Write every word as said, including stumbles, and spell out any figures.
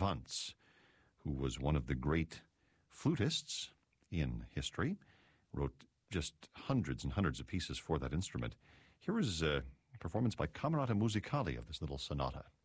Wantz, who was one of the great flutists in history, wrote just hundreds and hundreds of pieces for that instrument. Here is a performance by Camerata Musicali of this little sonata.